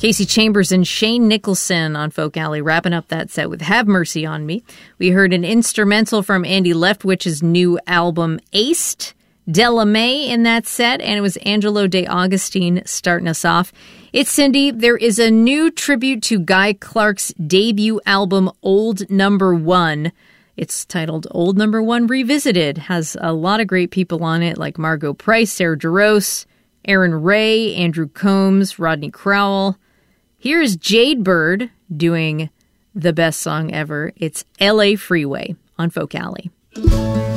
Casey Chambers and Shane Nicholson on Folk Alley, wrapping up that set with Have Mercy on Me. We heard an instrumental from Andy Leftwich's new album, Aced. Della Mae in that set, and it was Angelo De Augustine starting us off. It's Cindy. There is a new tribute to Guy Clark's debut album, Old Number One. It's titled Old Number One Revisited. Has a lot of great people on it, like Margot Price, Sarah Jarosz, Aaron Ray, Andrew Combs, Rodney Crowell. Here's Jade Bird doing the best song ever. It's L.A. Freeway on Folk Alley.